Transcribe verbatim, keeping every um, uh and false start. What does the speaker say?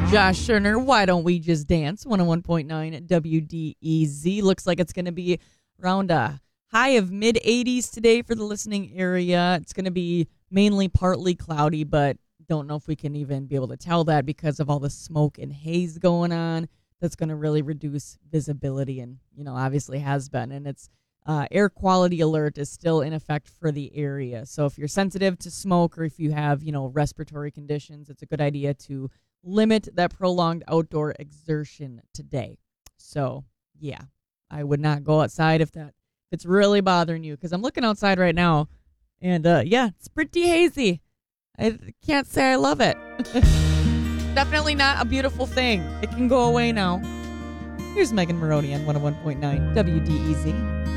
Josh Scherner, Why Don't We Just Dance? one oh one point nine W D E Z. Looks like it's going to be around a high of mid eighties today for the listening area. It's going to be mainly partly cloudy, but don't know if we can even be able to tell that because of all the smoke and haze going on. That's going to really reduce visibility and, you know, obviously has been. And it's uh, air quality alert is still in effect for the area. So if you're sensitive to smoke or if you have, you know, respiratory conditions, it's a good idea to limit that prolonged outdoor exertion today. So, yeah, I would not go outside if that if it's really bothering you, because I'm looking outside right now, and, uh, yeah, it's pretty hazy. I can't say I love it. Definitely not a beautiful thing. It can go away now. Here's Megan Maroney on one oh one point nine W D E Z.